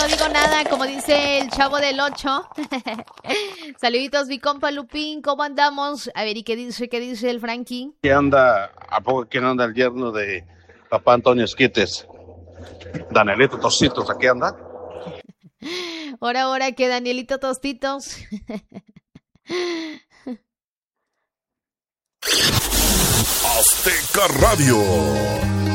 No digo nada, como dice el Chavo del 8. Saluditos, mi compa Lupín, ¿cómo andamos? A ver, ¿y qué dice el Frankie? ¿Qué anda? ¿A poco quién anda el yerno de papá Antonio Esquites? Danielito Tositos, ¿aquí anda? Ahora que Danielito Tostitos. Azteca Radio.